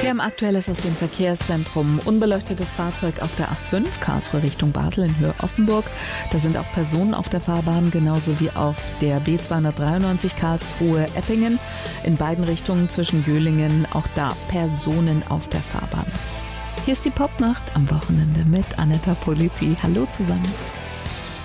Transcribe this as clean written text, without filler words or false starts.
Wir haben Aktuelles aus dem Verkehrszentrum. Unbeleuchtetes Fahrzeug auf der A5, Karlsruhe Richtung Basel in Höhe Offenburg. Da sind auch Personen auf der Fahrbahn, genauso wie auf der B293 Karlsruhe Eppingen. In beiden Richtungen zwischen Jöhlingen, auch da Personen auf der Fahrbahn. Hier ist die Popnacht am Wochenende mit Anetta Politi. Hallo zusammen.